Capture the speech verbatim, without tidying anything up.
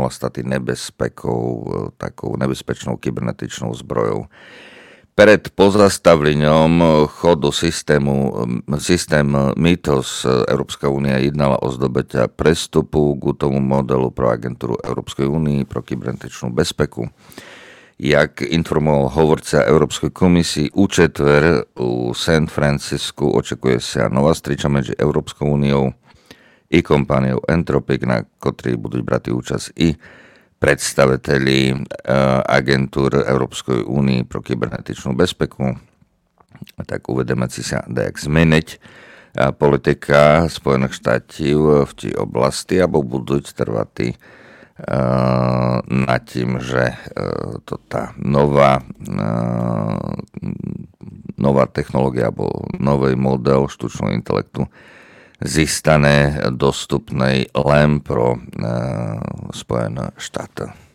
mala stať nebezpekou, takou nebezpečnou kybernetičnou zbrojou. Pred pozastavlením chodu systému, systém Mythos Európska únia jednala o zdobeťa prestupu k tomu modelu pro agentúru Európskej únie pro kybernetičnú bezpeku. Jak informoval hovorca Európskej komisii, u četver u San Francisku očekuje sa nová striča medzi Európskou úniou i kompániou Anthropic, na ktorej budú brať účasť i predstaviteľi agentúr Európskej únie pro kybernetičnú bezpeku. Tak uvedeme si sa dejak zmeniť politika Spojených štátov v tej oblasti, alebo budú trvať nad tým, že to tá nová nová technológia alebo nový model štučného intelektu zistane dostupnej len pro Spojené štáty.